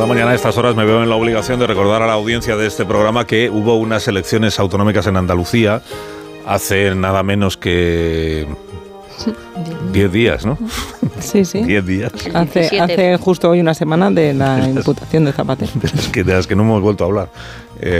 Cada mañana a estas horas me veo en la obligación de recordar a la audiencia de este programa que hubo unas elecciones autonómicas en Andalucía hace nada menos que 10 días, ¿no? Sí, sí. 10 días. Hace justo hoy una semana de la imputación de Zapatero. De las que no hemos vuelto a hablar.